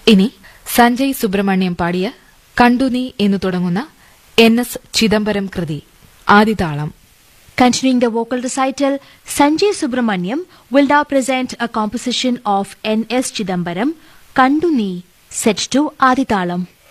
ഇനി സഞ്ജയ് സുബ്രഹ്മണ്യം പാടിയ കണ്ടുനീ എന്നു തുടങ്ങുന്ന NS ചിദംബരം കൃതി ആദിതാളം. Continuing the vocal recital, Sanjay Subramaniam will now present a composition of N.S. Chidambaram, Kandu Nee, set to Adithalam.